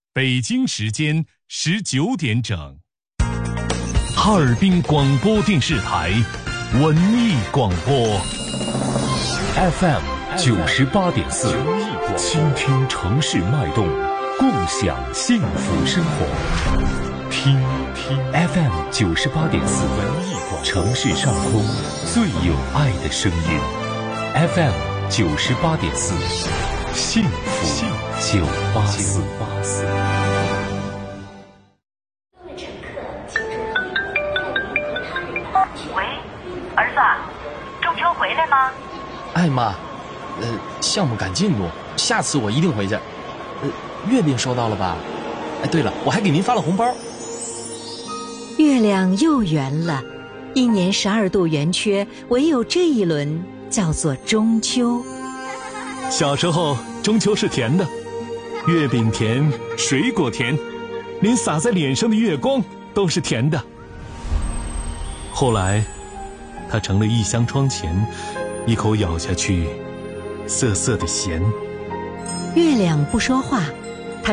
北京时间19点整。哈尔滨广播电视台文艺广播 FM 98.4，倾听城市脉动，共享幸福生活。听 FM 98.4，城市上空最有爱的声音。FM 98.4，幸福984。 喂，儿子，中秋回来吗？ 哎妈，项目赶进度，下次我一定回去。月饼收到了吧？哎，对了，我还给您发了红包。 月亮又圆了，一年12度圆缺，唯有这一轮叫做中秋。 小时候，中秋是甜的，月饼甜，水果甜，连洒在脸上的月光都是甜的。后来，它成了一箱窗前，一口咬下去，涩涩的咸。 月亮不说话，